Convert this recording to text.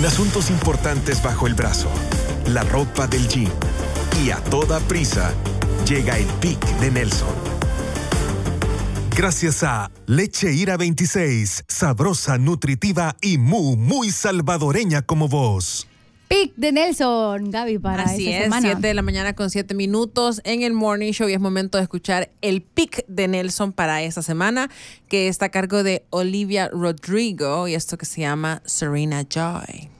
con asuntos importantes bajo el brazo, la ropa del gym y a toda prisa, llega el Pic de Nelson. Gracias a Leche Ira 26, sabrosa, nutritiva y muy salvadoreña como vos. Pic de Nelson, Gaby, para Así esta es, semana. 7 de la mañana con 7 minutos en el Morning Show y es momento de escuchar el Pic de Nelson para esta semana, que está a cargo de Olivia Rodrigo y esto que se llama Serena Joy.